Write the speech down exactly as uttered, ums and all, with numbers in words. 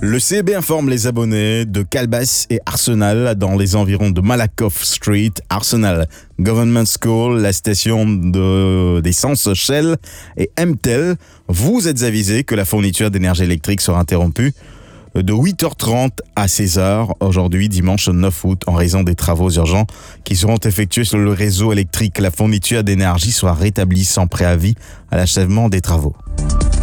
Le C B informe les abonnés de Calbas et Arsenal dans les environs de Malakoff Street, Arsenal Government School, la station de, d'essence Shell et M T E L. Vous êtes avisés que la fourniture d'énergie électrique sera interrompue de huit heures trente à seize heures aujourd'hui, dimanche neuf août, en raison des travaux urgents qui seront effectués sur le réseau électrique. La fourniture d'énergie sera rétablie sans préavis à l'achèvement des travaux.